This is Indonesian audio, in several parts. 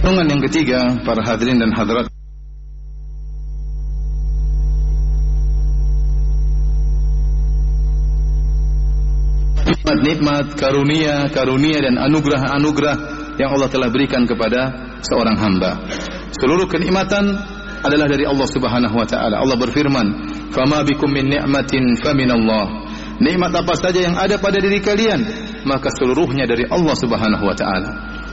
Renungan yang ketiga, para hadirin dan hadirat, nikmat, karunia dan anugerah yang Allah telah berikan kepada seorang hamba. Seluruh kenikmatan adalah dari Allah Subhanahu wa taala. Allah berfirman, "Fama bikum min ni'matin faminallah." Nikmat apa saja yang ada pada diri kalian, maka seluruhnya dari Allah Subhanahu wa taala.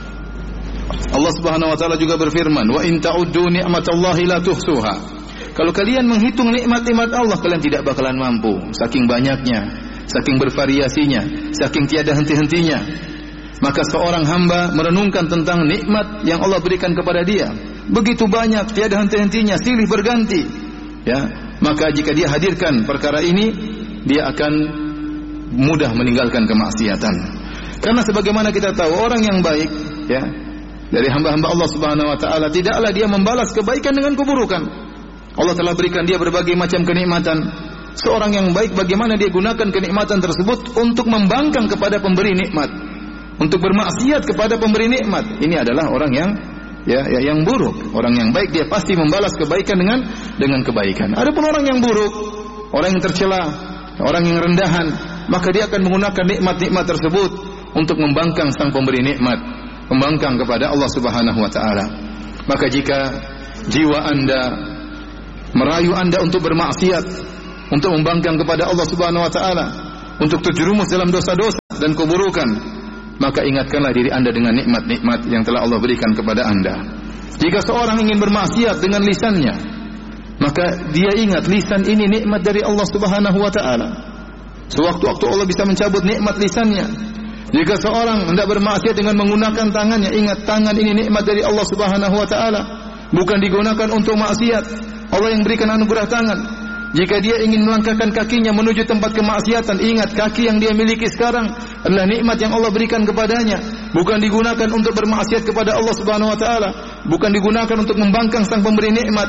Allah Subhanahu wa taala juga berfirman, "Wa in ta'uddu ni'matallahi la tuhsuha." Kalau kalian menghitung nikmat-nikmat Allah, kalian tidak bakalan mampu, saking banyaknya, saking bervariasinya, saking tiada henti-hentinya. Maka seorang hamba merenungkan tentang nikmat yang Allah berikan kepada dia. Begitu banyak, tiada henti-hentinya, silih berganti. Ya, maka jika dia hadirkan perkara ini, dia akan mudah meninggalkan kemaksiatan. Karena sebagaimana kita tahu, orang yang baik, ya, dari hamba-hamba Allah Subhanahu wa taala, tidaklah dia membalas kebaikan dengan keburukan. Allah telah berikan dia berbagai macam kenikmatan. Seorang yang baik, bagaimana dia gunakan kenikmatan tersebut untuk membangkang kepada pemberi nikmat, untuk bermaksiat kepada pemberi nikmat. Ini adalah orang yang yang buruk. Orang yang baik dia pasti membalas kebaikan dengan kebaikan. Adapun orang yang buruk, orang yang tercela, orang yang rendahan, maka dia akan menggunakan nikmat-nikmat tersebut untuk membangkang sang pemberi nikmat, membangkang kepada Allah Subhanahu wa taala. Maka jika jiwa Anda merayu Anda untuk bermaksiat, untuk membangkang kepada Allah Subhanahu wa taala, untuk terjerumus dalam dosa-dosa dan keburukan, maka ingatkanlah diri Anda dengan nikmat-nikmat yang telah Allah berikan kepada Anda. Jika seorang ingin bermaksiat dengan lisannya, maka dia ingat lisan ini nikmat dari Allah Subhanahu wa taala. Sewaktu-waktu Allah bisa mencabut nikmat lisannya. Jika seorang hendak bermaksiat dengan menggunakan tangannya, ingat tangan ini nikmat dari Allah Subhanahu wa taala, bukan digunakan untuk maksiat. Allah yang berikan anugerah tangan. Jika dia ingin melangkahkan kakinya menuju tempat kemaksiatan, ingat kaki yang dia miliki sekarang adalah nikmat yang Allah berikan kepadanya, bukan digunakan untuk bermaksiat kepada Allah Subhanahu wa taala, bukan digunakan untuk membangkang sang pemberi nikmat.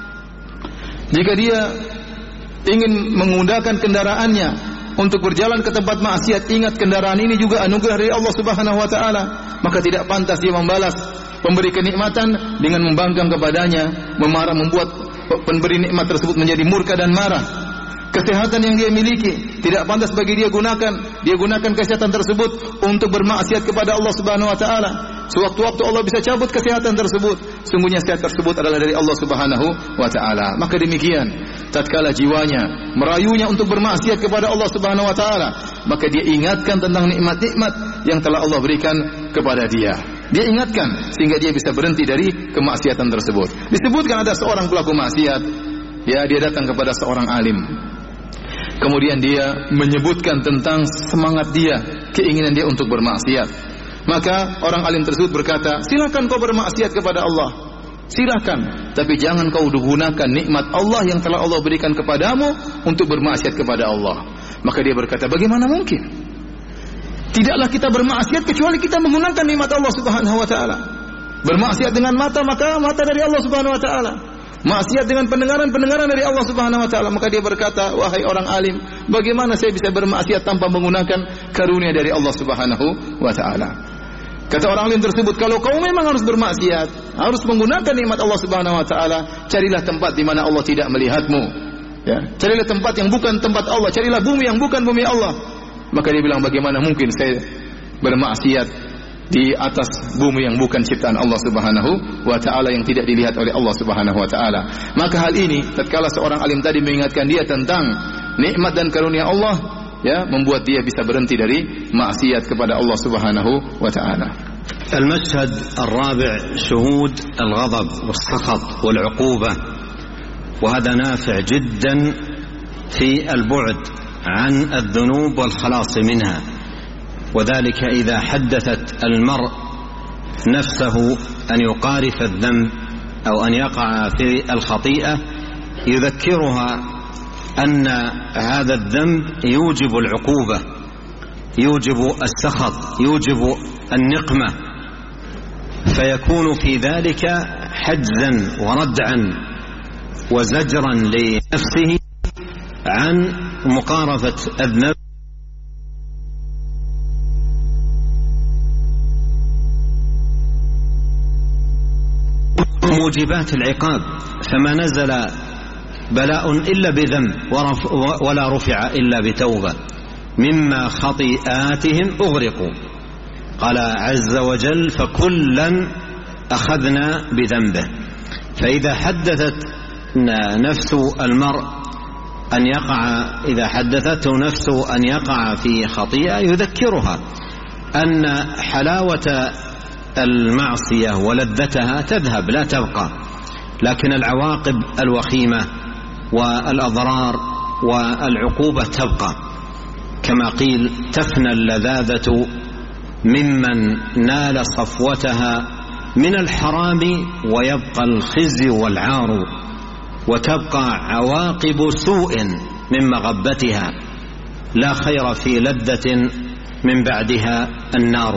Jika dia ingin menggunakan kendaraannya untuk berjalan ke tempat maksiat, ingat kendaraan ini juga anugerah dari Allah Subhanahu wa taala, maka tidak pantas dia membalas pemberi kenikmatan dengan membangkang kepadanya, membuat pemberi nikmat tersebut menjadi murka dan marah. Kesehatan yang dia miliki tidak pantas bagi dia gunakan kesehatan tersebut untuk bermaksiat kepada Allah Subhanahu wa taala. Sewaktu-waktu Allah bisa cabut kesehatan tersebut. Sungguhnya sehat tersebut adalah dari Allah Subhanahu wa taala. Maka demikian, tatkala jiwanya merayunya untuk bermaksiat kepada Allah Subhanahu wa taala, maka dia ingatkan tentang nikmat-nikmat yang telah Allah berikan kepada dia. Dia ingatkan sehingga dia bisa berhenti dari kemaksiatan tersebut. Disebutkan ada seorang pelaku maksiat, ya, dia datang kepada seorang alim. Kemudian dia menyebutkan tentang semangat dia, keinginan dia untuk bermaksiat. Maka orang alim tersebut berkata, silakan kau bermaksiat kepada Allah, silakan, tapi jangan kau gunakan nikmat Allah yang telah Allah berikan kepadamu untuk bermaksiat kepada Allah. Maka dia berkata, bagaimana mungkin? Tidaklah kita bermaksiat kecuali kita menggunakan nikmat Allah Subhanahu wa taala. Bermaksiat dengan mata, maka mata dari Allah Subhanahu wa taala. Maksiat dengan pendengaran dari Allah Subhanahu wa taala. Maka dia berkata, wahai orang alim, bagaimana saya bisa bermaksiat tanpa menggunakan karunia dari Allah Subhanahu wa taala? Kata orang alim tersebut, kalau kau memang harus bermaksiat, harus menggunakan nikmat Allah Subhanahu wa taala, carilah tempat di mana Allah tidak melihatmu. Ya, carilah tempat yang bukan tempat Allah, carilah bumi yang bukan bumi Allah. Maka dia bilang, bagaimana mungkin saya bermaksiat di atas bumi yang bukan ciptaan Allah Subhanahu wa taala, yang tidak dilihat oleh Allah Subhanahu wa taala. Maka hal ini tatkala seorang alim tadi mengingatkan dia tentang nikmat dan karunia Allah, ya, membuat dia bisa berhenti dari maksiat kepada Allah Subhanahu wa taala. المشهد الرابع شهود الغضب والسخط والعقوبة، وهذا نافع جدا في البعد عن الذنوب والخلاص منها. وذلك إذا حدثت المرء نفسه أن يقارف الذنب أو أن يقع في الخطيئة، يذكرها أن هذا الذنب يوجب العقوبة، يوجب السخط، يوجب النقمة، فيكون في ذلك حجزا وردعا وزجرا لنفسه عن مقارفة الذنب. وموجبات العقاب، فما نزل بلاء إلا بذنب ولا رفع إلا بتوبة، مما خطيئاتهم أغرقوا. قال عز وجل: فكلا أخذنا بذنبه. فإذا حدثت نفس المرء أن يقع، إذا حدثته نفسه أن يقع في خطيئة يذكرها أن حلاوة المعصية ولذتها تذهب لا تبقى، لكن العواقب الوخيمة والأضرار والعقوبة تبقى. كما قيل: تفنى اللذاذة ممن نال صفوتها من الحرام ويبقى الخزي والعار، وتبقى عواقب سوء من مغبتها، لا خير في لذة من بعدها النار.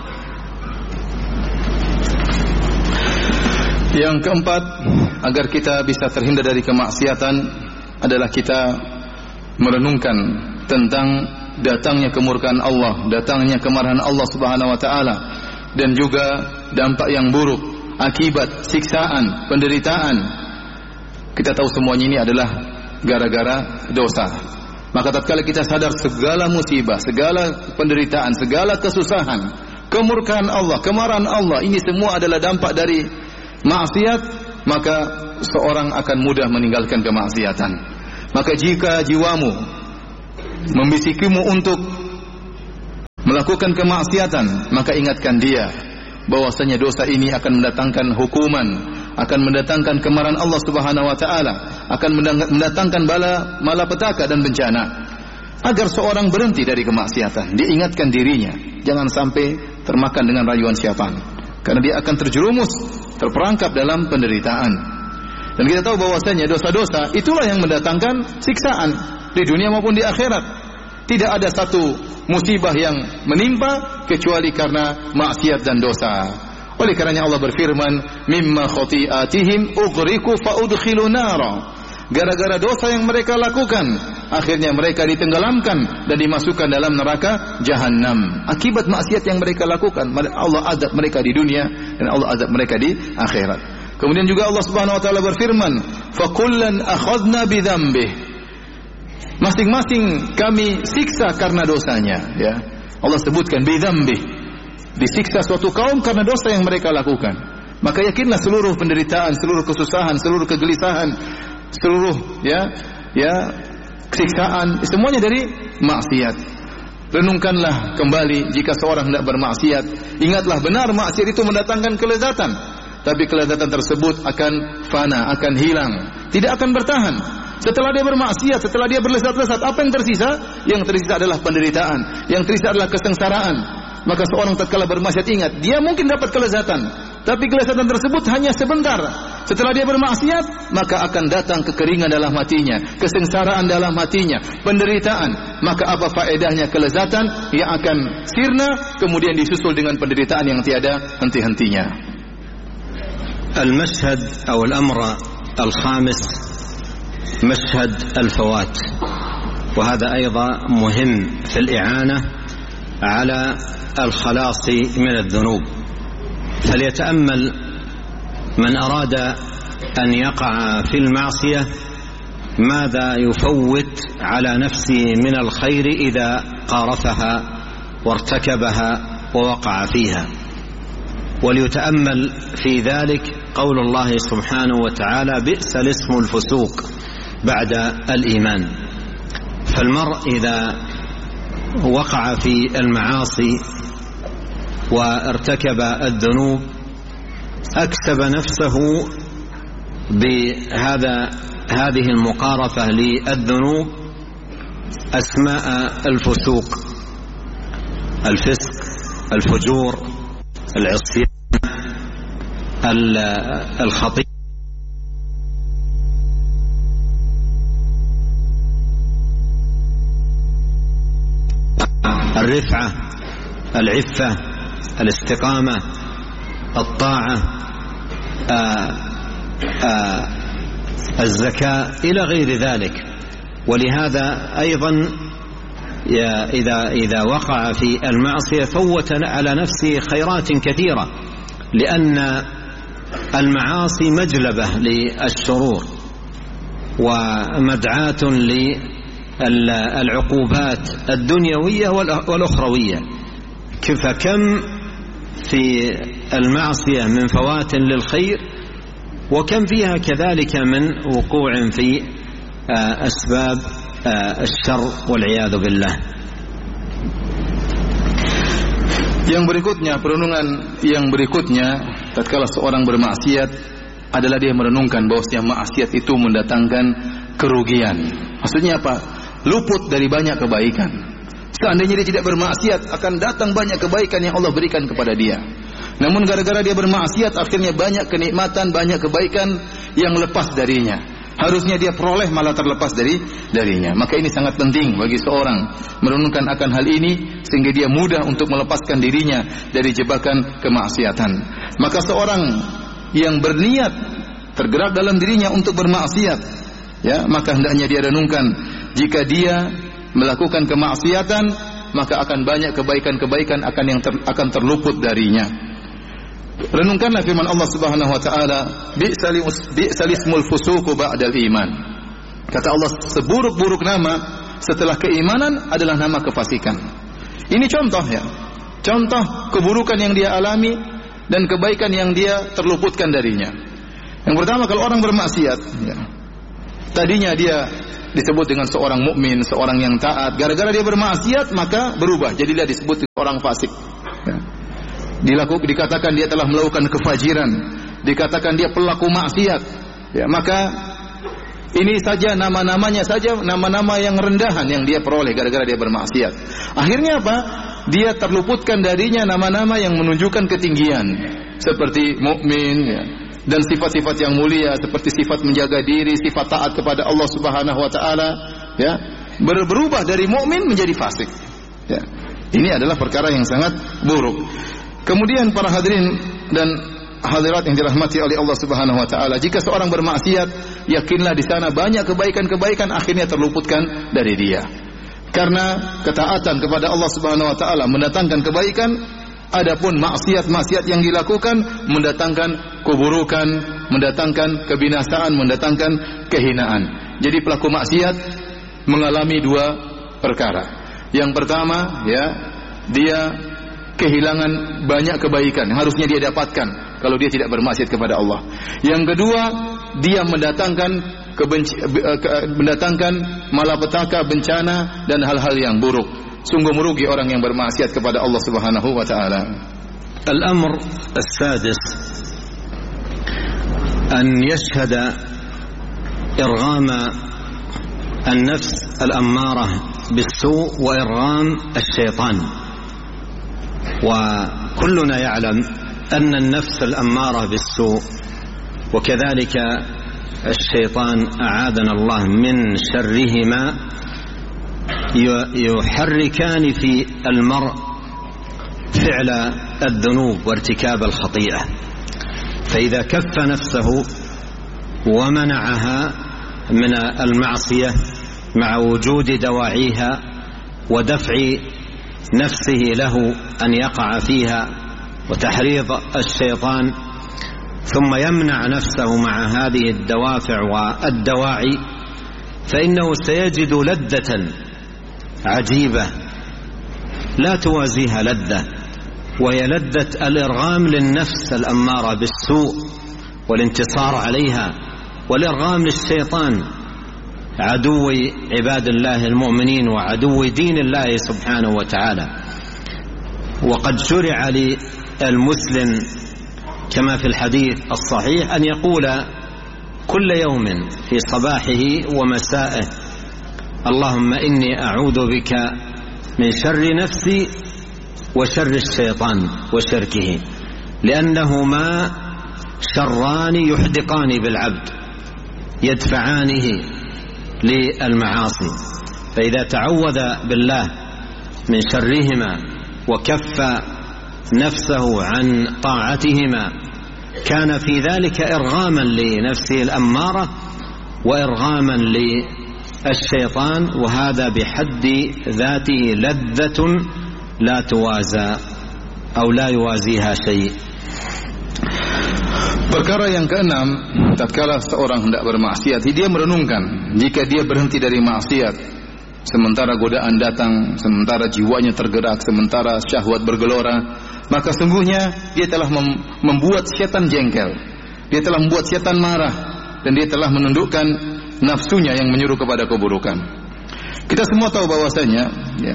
Yang keempat, agar kita bisa terhindar dari kemaksiatan adalah kita merenungkan tentang datangnya kemurkaan Allah, datangnya kemarahan Allah Subhanahu wa taala, dan juga dampak yang buruk, akibat siksaan, penderitaan. Kita tahu semuanya ini adalah gara-gara dosa. Maka tatkala kita sadar segala musibah, segala penderitaan, segala kesusahan, kemurkaan Allah, kemarahan Allah, ini semua adalah dampak dari maksiat, maka seorang akan mudah meninggalkan kemaksiatan. Maka jika jiwamu membisikimu untuk melakukan kemaksiatan, maka ingatkan dia bahwasanya dosa ini akan mendatangkan hukuman, akan mendatangkan kemarahan Allah Subhanahu wa taala, akan mendatangkan malapetaka dan bencana. Agar seorang berhenti dari kemaksiatan, diingatkan dirinya, jangan sampai termakan dengan rayuan syaitan, karena dia akan terjerumus, terperangkap dalam penderitaan. Dan kita tahu bahwasanya dosa-dosa itulah yang mendatangkan siksaan di dunia maupun di akhirat. Tidak ada satu musibah yang menimpa kecuali karena maksiat dan dosa. Oleh karenanya Allah berfirman, mimma khati'atihim ughriqu fa udkhilu nara. Gara-gara dosa yang mereka lakukan, akhirnya mereka ditenggelamkan dan dimasukkan dalam neraka jahanam. Akibat maksiat yang mereka lakukan, Allah azab mereka di dunia dan Allah azab mereka di akhirat. Kemudian juga Allah Subhanahu wa taala berfirman, fa kullan akhadna bi dzambih. Masing-masing kami siksa karena dosanya, ya. Allah sebutkan bi dzambih. Disiksa suatu kaum karena dosa yang mereka lakukan. Maka yakinlah seluruh penderitaan, seluruh kesusahan, seluruh kegelisahan, seluruh siksaan semuanya dari maksiat. Renungkanlah kembali jika seorang hendak bermaksiat, ingatlah benar maksiat itu mendatangkan kelezatan, tapi kelezatan tersebut akan fana, akan hilang, tidak akan bertahan. Setelah dia bermaksiat, setelah dia berlezat-lezat, apa yang tersisa? Yang tersisa adalah penderitaan, yang tersisa adalah kesengsaraan. Maka seorang tatkala bermaksiat ingat, dia mungkin dapat kelezatan, tapi kelezatan tersebut hanya sebentar. Setelah dia bermaksiat, maka akan datang kekeringan dalam hatinya, kesengsaraan dalam hatinya, penderitaan. Maka apa faedahnya kelezatan yang akan sirna, kemudian disusul dengan penderitaan yang tiada henti-hentinya. Al-mashhad atau al-amr al-khamis, mashhad al-fawat. وهذا أيضا مهم في الإعانة على الخلاص من الذنوب. فليتأمل من أراد أن يقع في المعصية ماذا يفوت على نفسه من الخير إذا قارفها وارتكبها ووقع فيها. وليتأمل في ذلك قول الله سبحانه وتعالى: بئس الاسم الفسوق بعد الإيمان. فالمرء إذا وقع في المعاصي وارتكب الذنوب أكسب نفسه بهذه المقارفة للذنوب أسماء الفسوق: الفسق، الفجور، العصيان، الخطيئة. الرفعة، العفة، الاستقامة، الطاعة، الزكاة إلى غير ذلك. ولهذا أيضا إذا وقع في المعصية فوت على نفسه خيرات كثيرة، لأن المعاصي مجلبة للشرور ومدعاة للعقوبات الدنيوية والأخروية، فكم في المعصية من فوات للخير، وكم فيها كذلك من وقوع في أسباب الشر والعياذ بالله. Yang berikutnya, perenungan yang berikutnya tatkala seorang bermaksiat adalah dia merenungkan bahwasanya maksiat itu mendatangkan kerugian. Maksudnya apa? Luput dari banyak kebaikan. Seandainya dia tidak bermaksiat, akan datang banyak kebaikan yang Allah berikan kepada dia. Namun gara-gara dia bermaksiat, akhirnya banyak kenikmatan, banyak kebaikan yang lepas darinya. Harusnya dia peroleh, malah terlepas darinya. Maka ini sangat penting bagi seorang merenungkan akan hal ini, sehingga dia mudah untuk melepaskan dirinya dari jebakan kemaksiatan. Maka seorang yang berniat tergerak dalam dirinya untuk bermaksiat, ya, maka hendaknya dia renungkan, jika dia melakukan kemaksiatan, maka akan banyak kebaikan-kebaikan akan terluput darinya. Renungkanlah firman Allah Subhanahu wa taala, bi'salismul fusuqu ba'dal iman. Kata Allah, seburuk-buruk nama setelah keimanan adalah nama kefasikan. Ini contoh, ya. Contoh keburukan yang dia alami dan kebaikan yang dia terluputkan darinya. Yang pertama, kalau orang bermaksiat, ya, tadinya dia disebut dengan seorang mukmin, seorang yang taat. Gara-gara dia bermaksiat, maka berubah, jadilah disebut orang fasik. Ya. Dikatakan dia telah melakukan kefajiran, dikatakan dia pelaku maksiat. Ya, maka ini saja nama-namanya saja nama-nama yang rendahan yang dia peroleh gara-gara dia bermaksiat. Akhirnya apa? Dia terluputkan darinya nama-nama yang menunjukkan ketinggian, seperti mukmin, ya, dan sifat-sifat yang mulia seperti sifat menjaga diri, sifat taat kepada Allah Subhanahu wa taala, ya. Berubah dari mukmin menjadi fasik. Ya. Ini adalah perkara yang sangat buruk. Kemudian para hadirin dan hadirat yang dirahmati oleh Allah Subhanahu wa taala, jika seorang bermaksiat, yakinlah di sana banyak kebaikan-kebaikan akhirnya terluputkan dari dia. Karena ketaatan kepada Allah Subhanahu wa taala mendatangkan kebaikan, adapun maksiat-maksiat yang dilakukan mendatangkan keburukan, mendatangkan kebinasaan, mendatangkan kehinaan. Jadi pelaku maksiat mengalami dua perkara. Yang pertama, ya, dia kehilangan banyak kebaikan yang harusnya dia dapatkan kalau dia tidak bermaksiat kepada Allah. Yang kedua, dia mendatangkan malapetaka, bencana dan hal-hal yang buruk. Sungguh merugi orang yang bermaksiat kepada Allah Subhanahu wa taala. Al-amr as-sadis an yashhada irghama an-nafs al-ammarah bis-su' wa irgham asy-syaitan. وكلنا يعلم أن النفس الأمارة بالسوء وكذلك الشيطان أعاذنا الله من شرهما يحركان في المرء فعل الذنوب وارتكاب الخطيئة. فإذا كف نفسه ومنعها من المعصية مع وجود دواعيها ودفع نفسه له أن يقع فيها وتحريض الشيطان، ثم يمنع نفسه مع هذه الدوافع والدواعي، فإنه سيجد لذة عجيبة لا توازيها لذة، وهي لذة الإرغام للنفس الأمارة بالسوء والانتصار عليها، والإرغام للشيطان عدو عباد الله المؤمنين وعدو دين الله سبحانه وتعالى. وقد شرع للمسلم كما في الحديث الصحيح أن يقول كل يوم في صباحه ومسائه: اللهم إني أعوذ بك من شر نفسي وشر الشيطان وشركه، لأنهما شران يحدقان بالعبد يدفعانه للمعاصي. فإذا تعوذ بالله من شرهما وكف نفسه عن طاعتهما كان في ذلك إرغاما لنفسه الأمارة وإرغاما للشيطان، وهذا بحد ذاته لذة لا توازى أو لا يوازيها شيء. Perkara yang keenam, tatkala seorang hendak bermaksiat, dia merenungkan jika dia berhenti dari maksiat, sementara godaan datang, sementara jiwanya tergerak, sementara syahwat bergelora, maka sungguhnya dia telah membuat syaitan jengkel, dia telah membuat syaitan marah, dan dia telah menundukkan nafsunya yang menyuruh kepada keburukan. Kita semua tahu bahwasanya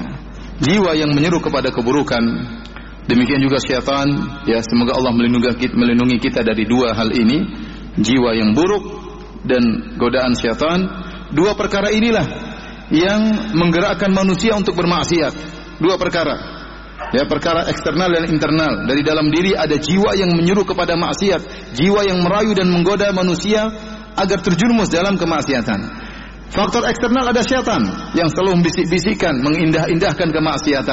jiwa yang menyeru kepada keburukan, demikian juga syaitan, semoga Allah melindungi kita dari dua hal ini, jiwa yang buruk dan godaan syaitan. Dua perkara inilah yang menggerakkan manusia untuk bermaksiat. Dua perkara, perkara eksternal dan internal. Dari dalam diri ada jiwa yang menyuruh kepada maksiat, jiwa yang merayu dan menggoda manusia agar terjerumus dalam kemaksiatan. Faktor eksternal ada syaitan yang selalu membisik-bisikkan, mengindah-indahkan kemaksiatan.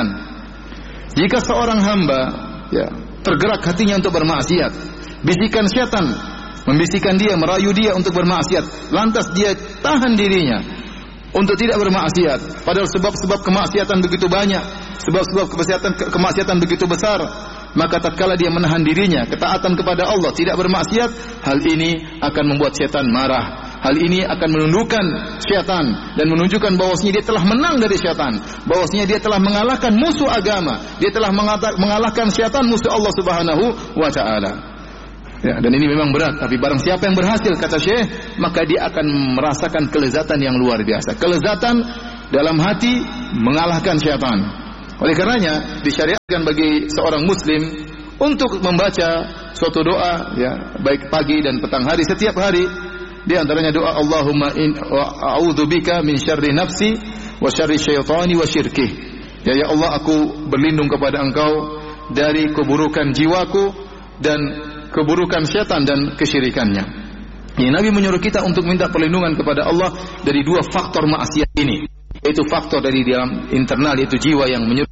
Jika seorang hamba tergerak hatinya untuk bermaksiat, bisikan syaitan membisikkan dia, merayu dia untuk bermaksiat, lantas dia tahan dirinya untuk tidak bermaksiat, padahal sebab-sebab kemaksiatan begitu banyak, sebab-sebab kemaksiatan begitu besar, maka tatkala dia menahan dirinya, ketaatan kepada Allah, tidak bermaksiat, hal ini akan membuat syaitan marah. Hal ini akan menundukkan syaitan dan menunjukkan bahwasanya dia telah menang dari syaitan, bahwasanya dia telah mengalahkan musuh agama, dia telah mengalahkan syaitan, musuh Allah Subhanahu wa taala. Dan ini memang berat, tapi barang siapa yang berhasil, kata Syekh, maka dia akan merasakan kelezatan yang luar biasa, kelezatan dalam hati mengalahkan syaitan. Oleh karenanya disyariatkan bagi seorang muslim untuk membaca suatu doa, baik pagi dan petang hari, setiap hari. Di antaranya doa Allahumma a'udzubika min syarri nafsi wa syarri syaitani wa syirkih. Ya Allah, aku berlindung kepada Engkau dari keburukan jiwaku dan keburukan syaitan dan kesyirikannya. Nabi menyuruh kita untuk minta perlindungan kepada Allah dari dua faktor maksiat ini, yaitu faktor dari dalam internal, yaitu jiwa yang menyuruh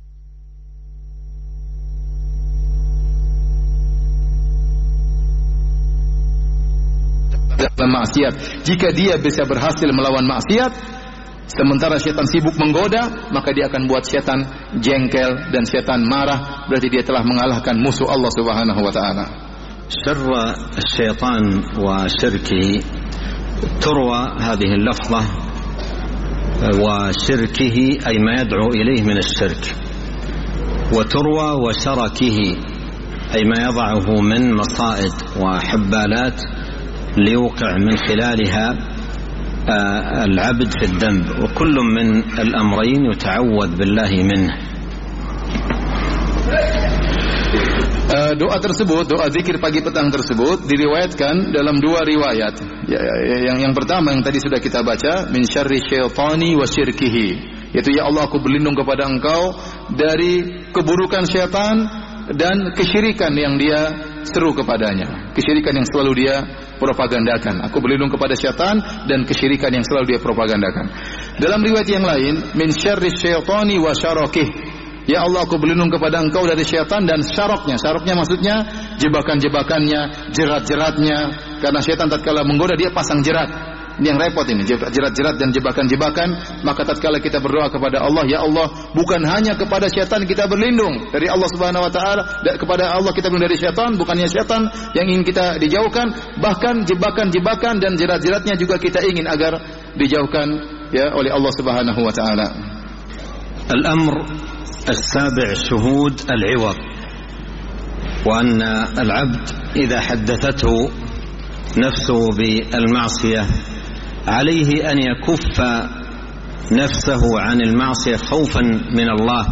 dalam maksiat. Jika dia bisa berhasil melawan maksiat, sementara syaitan sibuk menggoda, maka dia akan buat syaitan jengkel dan syaitan marah, berarti dia telah mengalahkan musuh Allah Subhanahu wa taala. شر الشيطان وشركه تروى هذه اللفظة وشركه أي ما يدعو إليه من الشرك، وتروى وشركه أي ما يضعه من مصائد وحبالات ليوقع من خلالها العبد في الذنب، وكل من الأمرين يتعوذ بالله منه. Doa tersebut, doa zikir pagi petang tersebut diriwayatkan dalam dua riwayat. Yang pertama yang tadi sudah kita baca, min syarri syaitani wa syirkihi, yaitu ya Allah, aku berlindung kepada Engkau dari keburukan syaitan dan kesyirikan yang dia seru kepadanya, kesyirikan yang selalu dia propagandakan. Aku berlindung kepada syaitan dan kesyirikan yang selalu dia propagandakan. Dalam riwayat yang lain, min syarri syaitani wa syarakih, ya Allah, aku berlindung kepada Engkau dari syaitan dan syaroknya. Syaroknya maksudnya jebakan-jebakannya, jerat-jeratnya. Karena syaitan tatkala menggoda, dia pasang jerat. Ini yang repot ini, jerat-jerat dan jebakan-jebakan. Maka tatkala kita berdoa kepada Allah, ya Allah, bukan hanya kepada syaitan kita berlindung dari Allah Subhanahu wa taala, kepada Allah kita berlindung dari syaitan, bukannya syaitan yang ingin kita dijauhkan, bahkan jebakan-jebakan dan jerat-jeratnya juga kita ingin agar dijauhkan oleh Allah Subhanahu wa taala. Al-amr السابع شهود العوض، وأن العبد إذا حدثته نفسه بالمعصية عليه أن يكف نفسه عن المعصية خوفا من الله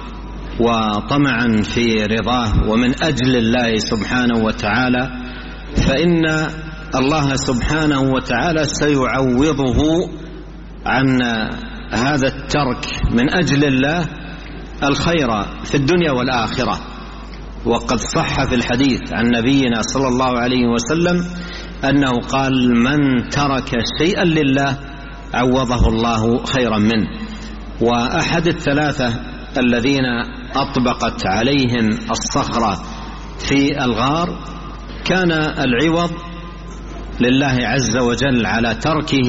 وطمعا في رضاه ومن أجل الله سبحانه وتعالى، فإن الله سبحانه وتعالى سيعوضه عن هذا الترك من أجل الله الخير في الدنيا والآخرة. وقد صح في الحديث عن نبينا صلى الله عليه وسلم أنه قال من ترك شيئا لله عوضه الله خيرا منه. وأحد الثلاثة الذين أطبقت عليهم الصخرة في الغار كان العوض لله عز وجل على تركه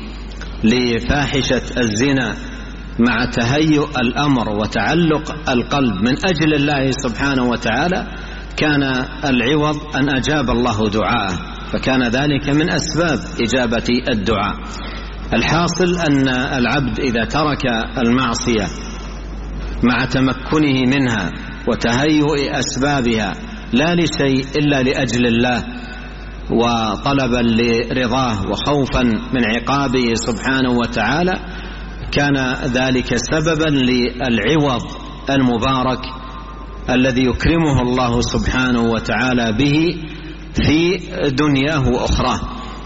لفاحشة الزنا مع تهيؤ الأمر وتعلق القلب من أجل الله سبحانه وتعالى، كان العوض أن أجاب الله دعاءه، فكان ذلك من أسباب إجابة الدعاء. الحاصل أن العبد إذا ترك المعصية مع تمكنه منها وتهيؤ أسبابها لا لشيء إلا لأجل الله وطلبا لرضاه وخوفا من عقابه سبحانه وتعالى، كان ذلك سببا للعوض المبارك الذي يكرمه الله سبحانه وتعالى به في دنياه وأخراه.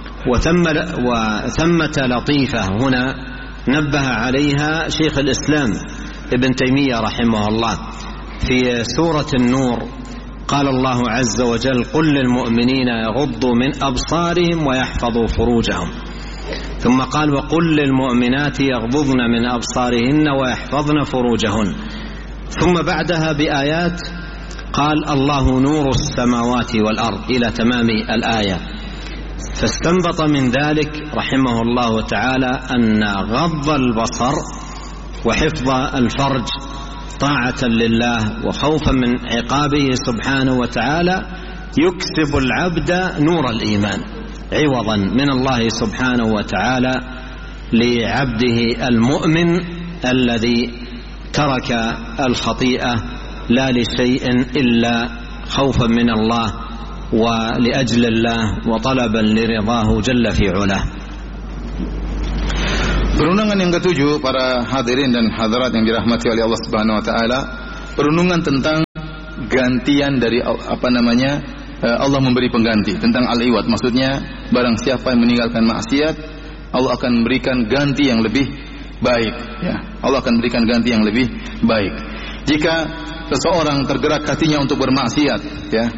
وثمة لطيفة هنا نبه عليها شيخ الإسلام ابن تيمية رحمه الله في سورة النور، قال الله عز وجل: قل للمؤمنين يغضوا من أبصارهم ويحفظوا فروجهم، ثم قال: وقل للمؤمنات يغضضن من أبصارهن ويحفظن فروجهن، ثم بعدها بآيات قال: الله نور السماوات والأرض إلى تمام الآية. فاستنبط من ذلك رحمه الله تعالى أن غض البصر وحفظ الفرج طاعة لله وخوفا من عقابه سبحانه وتعالى يكسب العبد نور الإيمان عوضا من الله سبحانه وتعالى لعبده المؤمن الذي ترك الخطيئة لا لشيء إلا خوفا من الله ولأجل الله وطلبا لرضاه جل في علاه. Perundungan yang ketujuh, para hadirin dan hadirat yang dirahmati oleh Allah Subhanahu wa taala, perundungan tentang gantian dari Allah memberi pengganti, tentang al-iwad. Maksudnya barang siapa yang meninggalkan maksiat, Allah akan memberikan ganti yang lebih baik, ya. Allah akan berikan ganti yang lebih baik. Jika seseorang tergerak hatinya untuk bermaksiat, ya,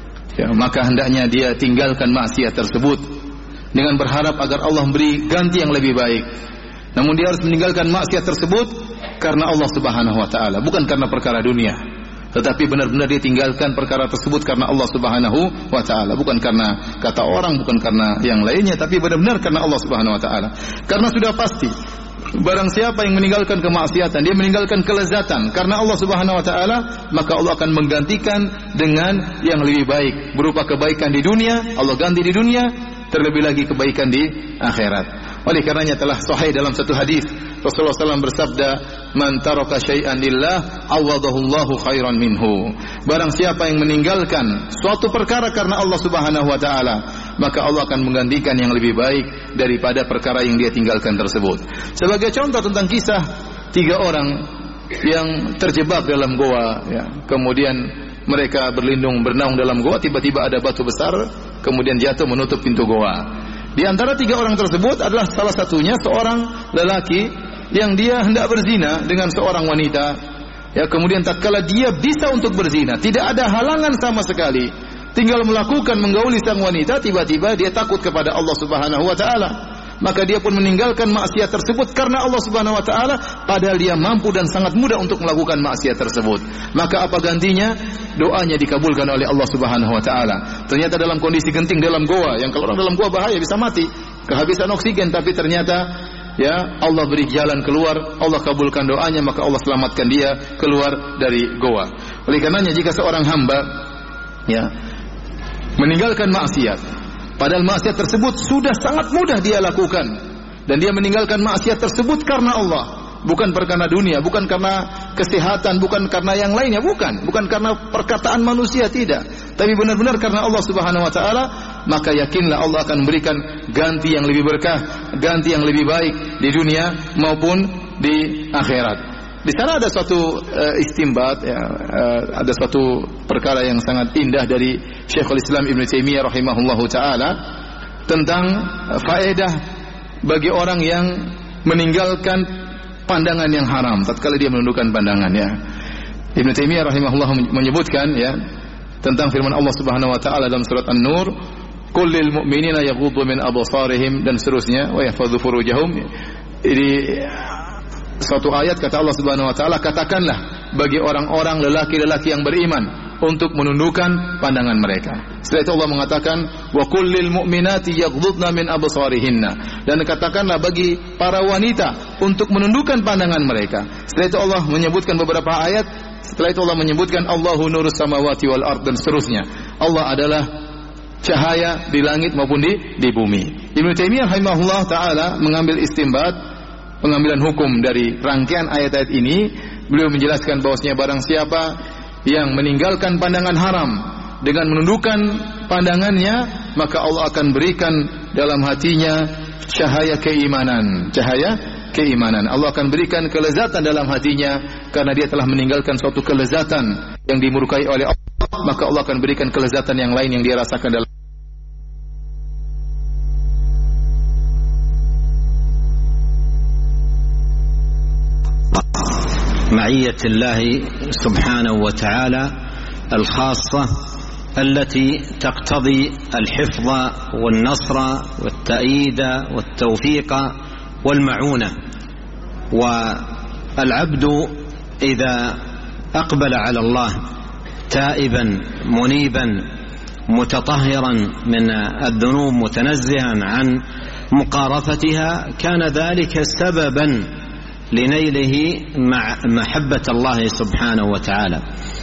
maka hendaknya dia tinggalkan maksiat tersebut dengan berharap agar Allah memberi ganti yang lebih baik. Namun dia harus meninggalkan maksiat tersebut karena Allah Subhanahu wa taala, bukan karena perkara dunia. Tetapi benar-benar dia tinggalkan perkara tersebut karena Allah Subhanahu wa taala, bukan karena kata orang, bukan karena yang lainnya, tapi benar-benar karena Allah Subhanahu wa taala. Karena sudah pasti barang siapa yang meninggalkan kemaksiatan, dia meninggalkan kelezatan karena Allah Subhanahu wa taala, maka Allah akan menggantikan dengan yang lebih baik berupa kebaikan di dunia. Allah ganti di dunia, terlebih lagi kebaikan di akhirat. Oleh karenanya telah sahih dalam satu hadis Rasulullah SAW bersabda, "Man taraka syai'an lillah awadahullahu khairan minhu." Barang siapa yang meninggalkan suatu perkara karena Allah Subhanahu wa taala, maka Allah akan menggantikan yang lebih baik daripada perkara yang dia tinggalkan tersebut. Sebagai contoh tentang kisah 3 orang yang terjebak dalam goa, ya. Kemudian mereka berlindung bernaung dalam goa, tiba-tiba ada batu besar kemudian jatuh menutup pintu goa. Di antara 3 orang tersebut adalah salah satunya seorang lelaki yang dia hendak berzina dengan seorang wanita. Ya, kemudian tatkala dia bisa untuk berzina, tidak ada halangan sama sekali, tinggal melakukan menggauli sang wanita, tiba-tiba dia takut kepada Allah Subhanahu wa taala. Maka dia pun meninggalkan maksiat tersebut karena Allah Subhanahu wa taala, padahal dia mampu dan sangat mudah untuk melakukan maksiat tersebut. Maka apa gantinya? Doanya dikabulkan oleh Allah Subhanahu wa taala. Ternyata dalam kondisi genting dalam goa, yang kalau orang dalam goa bahaya, bisa mati, kehabisan oksigen, tapi ternyata ya Allah beri jalan keluar, Allah kabulkan doanya, maka Allah selamatkan dia keluar dari goa. Oleh karenanya jika seorang hamba ya meninggalkan maksiat, padahal maksiat tersebut sudah sangat mudah dia lakukan, dan dia meninggalkan maksiat tersebut karena Allah, bukan perkara dunia, bukan karena kesehatan, bukan karena yang lainnya, bukan karena perkataan manusia, tidak, tapi benar-benar karena Allah Subhanahu wa taala, maka yakinlah Allah akan memberikan ganti yang lebih berkah, ganti yang lebih baik di dunia maupun di akhirat. Di sana ada suatu istimbat, ya, ada suatu perkara yang sangat indah dari Syekhul Islam Ibn Taimiyah rahimahullahu taala tentang faedah bagi orang yang meninggalkan pandangan yang haram tatkala dia menundukkan pandangannya. Ibn Taimiyah rahimahullah menyebutkan ya tentang firman Allah Subhanahu wa taala dalam surat An-Nur, "Qul lil mu'minina yaghuddu min absarihim" dan seterusnya, "wa yahfadzu furujahum." Ini suatu ayat kata Allah Subhanahu wa taala, katakanlah bagi orang-orang lelaki-lelaki yang beriman untuk menundukkan pandangan mereka. Setelah itu Allah mengatakan, "Wa kullil mu'minati yaghdudna min absarihinna." Dan katakanlah bagi para wanita untuk menundukkan pandangan mereka. Setelah itu Allah menyebutkan beberapa ayat, Setelah itu Allah menyebutkan Allahu nurus samawati wal ard dan seterusnya. Allah adalah cahaya di langit maupun di bumi. Ibnu Taimiyah rahimahullah taala mengambil istinbat, pengambilan hukum dari rangkaian ayat-ayat ini. Beliau menjelaskan bahwasanya barang siapa yang meninggalkan pandangan haram dengan menundukkan pandangannya, maka Allah akan berikan dalam hatinya cahaya keimanan. Cahaya keimanan. Allah akan berikan kelezatan dalam hatinya karena dia telah meninggalkan suatu kelezatan yang dimurkai oleh Allah, maka Allah akan berikan kelezatan yang lain yang dia rasakan dalam معية الله سبحانه وتعالى الخاصة التي تقتضي الحفظ والنصر والتأييد والتوفيق والمعونة. والعبد إذا أقبل على الله تائبا منيبا متطهرا من الذنوب متنزها عن مقارفتها كان ذلك سببا لنيله مع محبة الله سبحانه وتعالى.